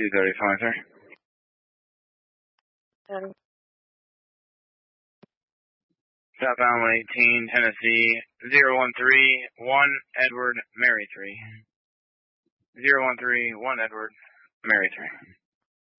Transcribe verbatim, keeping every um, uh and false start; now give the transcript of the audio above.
two thirty-five, sir. Um, Southbound one eighteen, Tennessee, zero one three one Edward, Mary three. zero one three one Edward, Mary three.